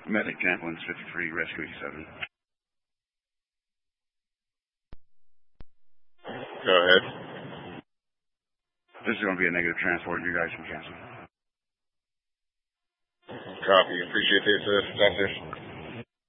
Medic ambulance 53, rescue 87. Go ahead. This is going to be a negative transport. You guys can cancel. Copy. Appreciate the assist, officers.